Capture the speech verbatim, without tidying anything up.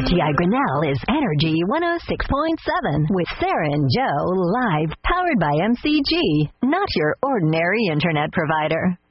T I Grinnell is Energy one oh six point seven with Sarah and Joe live, powered by M C G, not your ordinary internet provider.